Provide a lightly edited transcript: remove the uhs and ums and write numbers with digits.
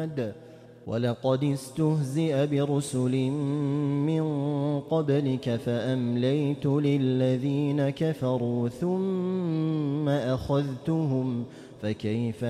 ولقد استهزئ برسل من قبلك فأمليت للذين كفروا ثم أخذتهم فكيف